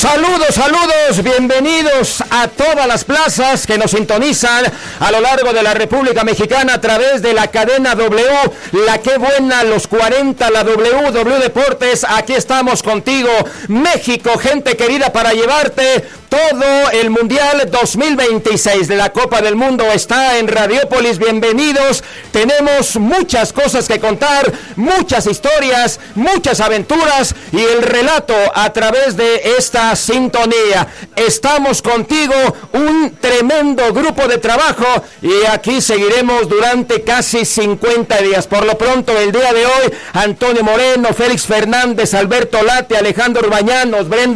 Saludos, bienvenidos a todas las plazas que nos sintonizan a lo largo de la República Mexicana a través de la cadena W, la que buena, los 40, la W Deportes. Aquí estamos contigo, México, gente querida, para llevarte todo el Mundial 2026 de la Copa del Mundo. Está en Radiópolis, bienvenidos. Tenemos muchas cosas que contar, muchas historias, muchas aventuras y el relato a través de esta sintonía. Estamos contigo, un tremendo grupo de trabajo, y aquí seguiremos durante casi 50 días. Por lo pronto, el día de hoy, Antonio Moreno, Félix Fernández, Alberto Late, Alejandro Urbañanos, Brenda